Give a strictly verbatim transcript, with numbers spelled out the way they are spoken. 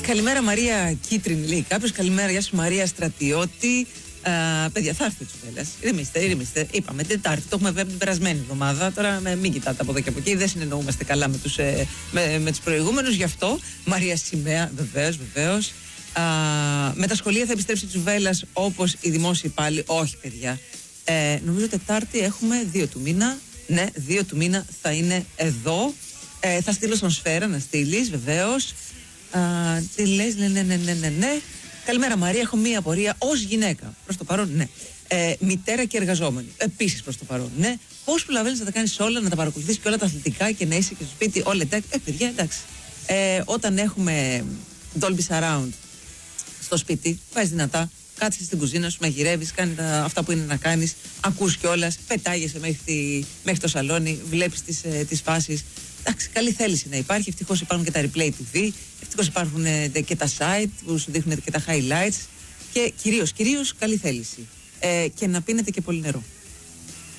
Καλημέρα Μαρία Κίτρινη, λέει κάποιος. Καλημέρα, γεια σου Μαρία Στρατιώτη. Uh, παιδιά, θα έρθει ο Τσουβέλλας. Ηρεμήστε, ηρεμήστε. Είπαμε Τετάρτη, το έχουμε πει την περασμένη εβδομάδα. Τώρα με, μην κοιτάτε από εδώ και από εκεί. Δεν συνεννοούμαστε καλά με τους, ε, με, με τους προηγούμενους. Γι' αυτό Μαρία Σημαία, βεβαίως, βεβαίως. Uh, με τα σχολεία θα επιστρέψει ο Τσουβέλλας όπως οι δημόσιοι υπάλληλοι. Όχι, παιδιά. Ε, νομίζω Τετάρτη έχουμε δύο του μήνα. Ναι, δύο του μήνα θα είναι εδώ. Ε, θα στείλω στον Σφαίρα να στείλει, βεβαίως. Uh, τι λες, ναι, ναι, ναι, ναι, ναι, ναι. Καλημέρα Μαρία, έχω μία απορία ως γυναίκα. Προς το παρόν, ναι. Ε, μητέρα και εργαζόμενη. Επίσης προς το παρόν, ναι. Πώς προλαβαίνεις να τα κάνεις όλα, να τα παρακολουθείς και όλα τα αθλητικά και να είσαι και στο σπίτι, όλα εντάξει. Ε, παιδιά, εντάξει. Ε, όταν έχουμε Dolby Surround στο σπίτι, βάζεις δυνατά, κάτσεις στην κουζίνα σου, μαγειρεύεις, κάνει τα, αυτά που είναι να κάνεις, ακούς κιόλας, πετάγεσαι μέχρι, τη, μέχρι το σαλόνι, βλέπεις τις, ε, τις φάσεις. Εντάξει, καλή θέληση να υπάρχει. Ευτυχώς υπάρχουν και τα replay τι βι, ευτυχώς υπάρχουν και τα site που σου δείχνουν και τα highlights. Και κυρίως, κυρίως καλή θέληση. Ε, και να πίνετε και πολύ νερό.